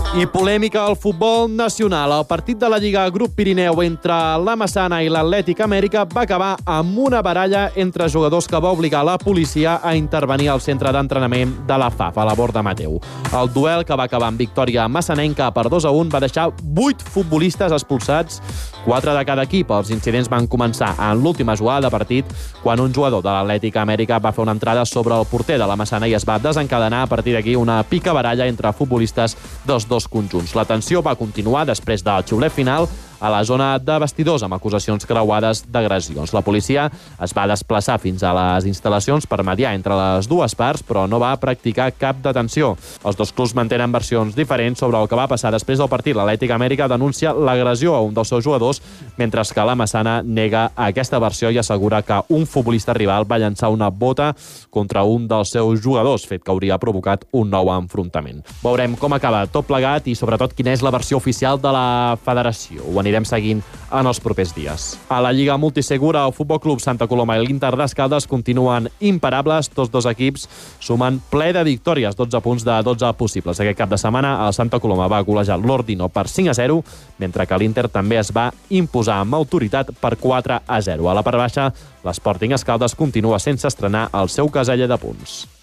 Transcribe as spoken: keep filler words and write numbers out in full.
I polèmica al futbol nacional. El partit de la Lliga Grup Pirineu entre la Massana i l'Atlètic Amèrica va acabar amb una baralla entre jugadors que va obligar la policia a intervenir al centre d'entrenament de la F A F, a la Borda Mateu. El duel, que va acabar amb victòria massanenca per dos a un, va deixar vuit futbolistes expulsats, quatre de cada equip. Els incidents van començar en l'última jugada de partit, quan un jugador de l'Atlètic Amèrica va fer una entrada sobre el porter de la Massana i es va desencadenar a partir d'aquí una picabaralla entre futbolistes dels dos conjunts. La tensió va continuar després del xiulet final a la zona de vestidors amb acusacions creuades d'agressions. La policia es va desplaçar fins a les instal·lacions per mediar entre les dues parts, però no va practicar cap detenció. Els dos clubs mantenen versions diferents sobre el que va passar després del partit. L'Atlètic Amèrica denuncia l'agressió a un dels seus jugadors, mentre que la Massana nega aquesta versió i assegura que un futbolista rival va llançar una bota contra un dels seus jugadors, fet que hauria provocat un nou enfrontament. Veurem com acaba tot plegat i, sobretot, quina és la versió oficial de la federació. Ho anirem seguint en els propers dies. A la Lliga Multisegura, el Futbol Club Santa Coloma i l'Inter d'Escaldes continuen imparables. Tots dos equips sumen ple de victòries, dotze punts de dotze possibles. Aquest cap de setmana, el Santa Coloma va golejar l'Ordino per cinc a zero, mentre que l'Inter també es va imposar amb autoritat per quatre a zero. A la part baixa, l'Sporting Escaldes continua sense estrenar el seu casella de punts.